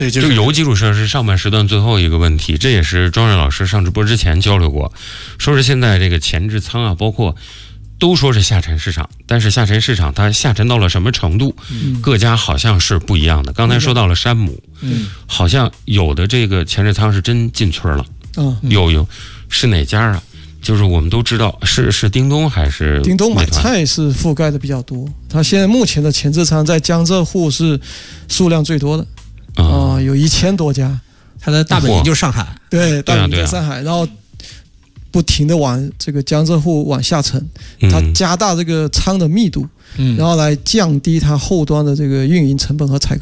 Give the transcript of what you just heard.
对， 这个油基础设施上半时段最后一个问题，这也是庄瑞老师上直播之前交流过，说是现在这个前置仓啊，包括都说是下沉市场，但是下沉市场它下沉到了什么程度，各家好像是不一样的。刚才说到了山姆，好像有的这个前置仓是真进村了，有是哪家啊？就是我们都知道是叮咚还是叮咚买菜是覆盖的比较多，它现在目前的前置仓在江浙沪是数量最多的有1000多家。 它的大本营就是上海， 对，大本营在上海，然后不停的往这个江浙沪往下沉，它加大这个仓的密度，然后来降低它后端的这个运营成本和采购。